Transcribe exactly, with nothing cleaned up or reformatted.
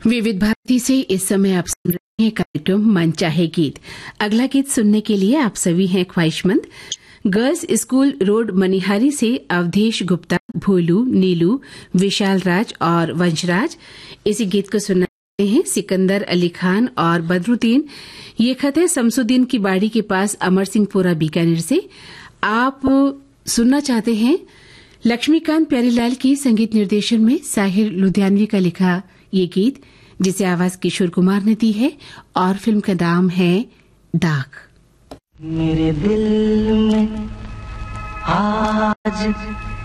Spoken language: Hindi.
विविध भारती से इस समय आप सुन रहे हैं कार्यक्रम मन चाहे गीत। अगला गीत सुनने के लिए आप सभी हैं ख्वाहिशमंद। गर्ल्स स्कूल रोड मनिहारी से अवधेश गुप्ता, भोलू, नीलू, विशाल राज और वंशराज इसी गीत को सुनना चाहते हैं। सिकंदर अली खान और बदरुद्दीन, ये खत है शमसुद्दीन की बाड़ी के पास अमर सिंहपुरा बीकानेर से। आप सुनना चाहते हैं लक्ष्मीकांत प्यारीलाल की संगीत निर्देशन में साहिर लुधियानवी का लिखा ये गीत, जिसे आवाज किशोर कुमार ने दी है और फिल्म का नाम है दाग। मेरे दिल में आज